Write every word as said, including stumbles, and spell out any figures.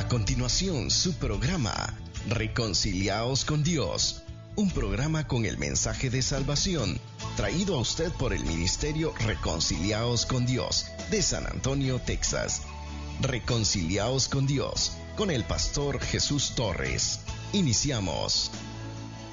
continuación, su programa Reconciliaos con Dios, un programa con el mensaje de salvación, traído a usted por el Ministerio Reconciliaos con Dios, de San Antonio, Texas. Reconciliaos con Dios, con el pastor Jesús Torres. Iniciamos.